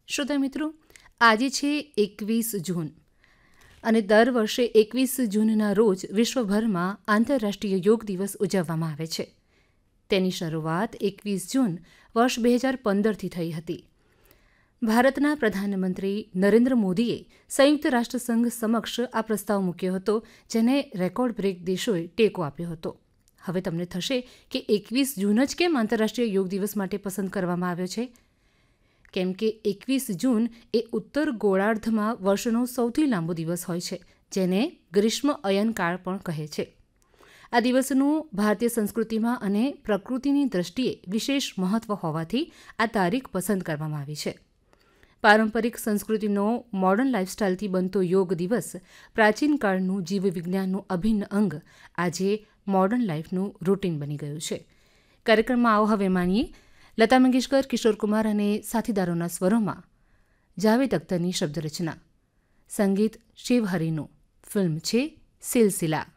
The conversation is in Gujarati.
શ્રોતા મિત્રો, આજે છે 21 જૂન અને દર વર્ષે 21 જૂનના રોજ વિશ્વભરમાં આંતરરાષ્ટ્રીય યોગ દિવસ ઉજવવામાં આવે છે. તેની શરૂઆત 21 જૂન વર્ષ 2015થી થઈ હતી. ભારતના પ્રધાનમંત્રી નરેન્દ્ર મોદીએ સંયુક્ત રાષ્ટ્રસંઘ સમક્ષ આ પ્રસ્તાવ મૂક્યો હતો, જેને રેકોર્ડ બ્રેક દેશોએ ટેકો આપ્યો હતો. હવે તમને થશે કે 21 જૂન જ કેમ આંતરરાષ્ટ્રીય યોગ દિવસ માટે પસંદ કરવામાં આવ્યો છે? કેમ કે 21 જૂન એ ઉત્તર ગોળાર્ધમાં વર્ષનો સૌથી લાંબો દિવસ હોય છે, જેને ગ્રીષ્મ અયનકાળ પણ કહે છે. આ દિવસનું ભારતીય સંસ્કૃતિમાં અને પ્રકૃતિની દૃષ્ટિએ વિશેષ મહત્વ હોવાથી આ તારીખ પસંદ કરવામાં આવી છે. પારંપરિક સંસ્કૃતિનો મોડર્ન લાઇફસ્ટાઇલથી બનતો યોગ દિવસ પ્રાચીન કાળનું જીવવિજ્ઞાનનું અભિન્ન અંગ આજે મોડર્ન લાઈફનું રૂટીન બની ગયું છે. કાર્યક્રમમાં આવો હવે માનીએ લતા મંગેશકર, કિશોર કુમાર અને સાથીદારોના સ્વરોમાં જાવેદ અખ્તરની શબ્દરચના, સંગીત શિવ હરીનું. ફિલ્મ છે સિલસિલા.